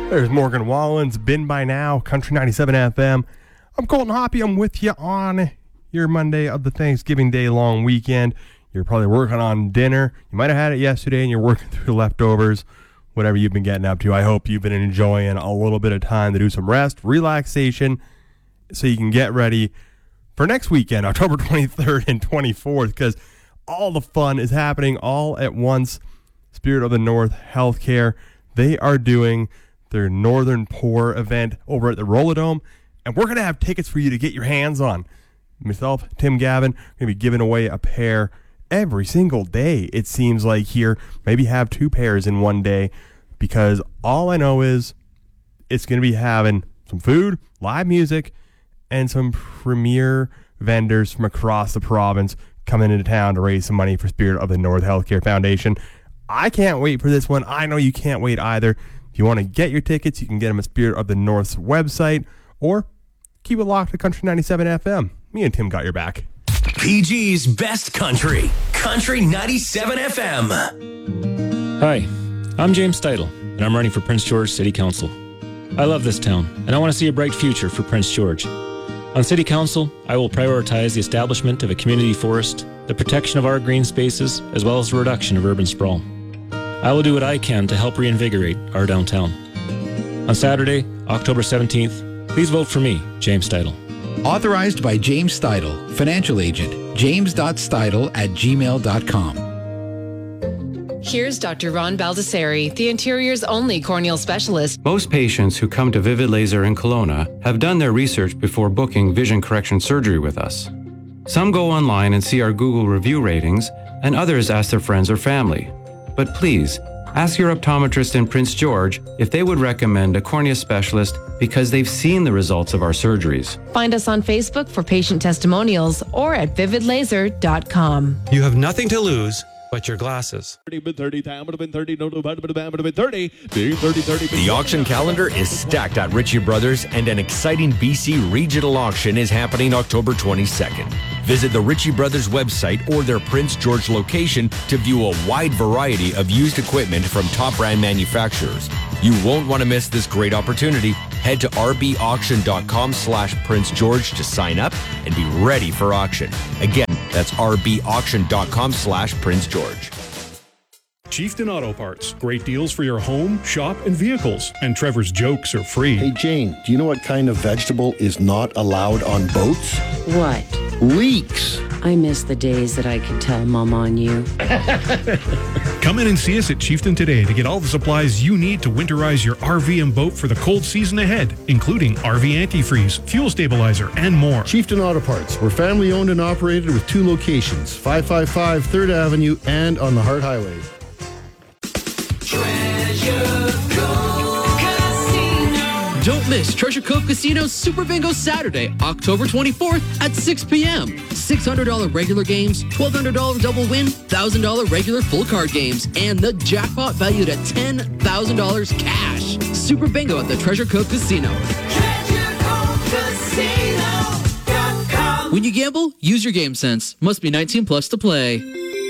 There's Morgan Wallen's Been By Now, Country 97 FM. I'm Colton Hoppy. I'm with you on your Monday of the Thanksgiving Day long weekend. You're probably working on dinner. You might have had it yesterday and you're working through leftovers, whatever you've been getting up to. I hope you've been enjoying a little bit of time to do some rest, relaxation, so you can get ready for next weekend, October 23rd and 24th, because all the fun is happening all at once. Spirit of the North Healthcare, they are doing their Northern Pour event over at the Rolladome, and we're going to have tickets for you to get your hands on. Myself, Tim Gavin, going to be giving away a pair every single day, it seems like here. Maybe have 2 pairs in one day, because all I know is it's going to be having some food, live music, and some premier vendors from across the province coming into town to raise some money for Spirit of the North Healthcare Foundation. I can't wait for this one. I know you can't wait either. If you want to get your tickets, you can get them at Spirit of the North's website, or keep it locked to Country 97 FM. Me and Tim got your back. PG's Best Country, Country 97 FM. Hi, I'm James Steidel, and I'm running for Prince George City Council. I love this town, and I want to see a bright future for Prince George. On City Council, I will prioritize the establishment of a community forest, the protection of our green spaces, as well as the reduction of urban sprawl. I will do what I can to help reinvigorate our downtown. On Saturday, October 17th, please vote for me, James Steidel. Authorized by James Steidel, financial agent, james.steidel@gmail.com. Here's Dr. Ron Baldessari, the interior's only corneal specialist. Most patients who come to Vivid Laser in Kelowna have done their research before booking vision correction surgery with us. Some go online and see our Google review ratings, and others ask their friends or family. But please, ask your optometrist in Prince George if they would recommend a cornea specialist because they've seen the results of our surgeries. Find us on Facebook for patient testimonials or at vividlaser.com. You have nothing to lose but your glasses. The auction calendar is stacked at Ritchie Brothers, and an exciting BC regional auction is happening October 22nd. Visit the Ritchie Brothers website or their Prince George location to view a wide variety of used equipment from top brand manufacturers. You won't want to miss this great opportunity. Head to rbauction.com/Prince George to sign up and be ready for auction. Again, that's rbauction.com/Prince George. Chieftain Auto Parts. Great deals for your home, shop, and vehicles. And Trevor's jokes are free. Hey, Jane, do you know what kind of vegetable is not allowed on boats? What? Leeks. I miss the days that I could tell Mom on you. Come in and see us at Chieftain today to get all the supplies you need to winterize your RV and boat for the cold season ahead, including RV antifreeze, fuel stabilizer, and more. Chieftain Auto Parts. We're family owned and operated with 2 locations, 555 3rd Avenue and on the Hart Highway. Don't miss Treasure Cove Casino's Super Bingo Saturday, October 24th at 6 p.m. $600 regular games, $1,200 double win, $1,000 regular full card games, and the jackpot valued at $10,000 cash. Super Bingo at the Treasure Cove Casino. TreasureCoveCasino.com. When you gamble, use your game sense. Must be 19 plus to play.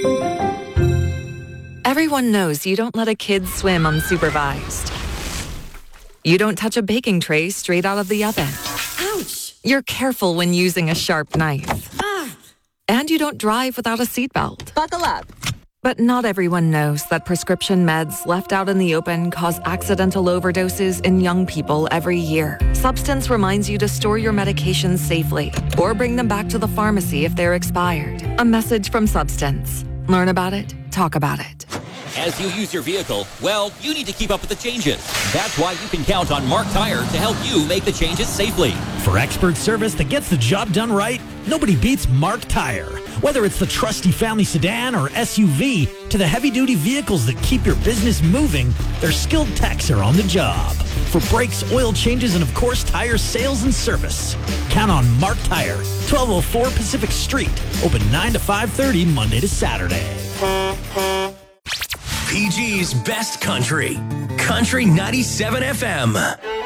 Everyone knows you don't let a kid swim unsupervised. You don't touch a baking tray straight out of the oven. Ouch! You're careful when using a sharp knife. Ah. And you don't drive without a seatbelt. Buckle up. But not everyone knows that prescription meds left out in the open cause accidental overdoses in young people every year. Substance reminds you to store your medications safely or bring them back to the pharmacy if they're expired. A message from Substance. Learn about it, talk about it. As you use your vehicle, well, you need to keep up with the changes. That's why you can count on Mark Tire to help you make the changes safely. For expert service that gets the job done right, nobody beats Mark Tire. Whether it's the trusty family sedan or SUV, to the heavy-duty vehicles that keep your business moving, their skilled techs are on the job. For brakes, oil changes, and of course, tire sales and service. Count on Mark Tire, 1204 Pacific Street. Open 9 to 5:30, Monday to Saturday. PG's Best Country, Country 97 FM.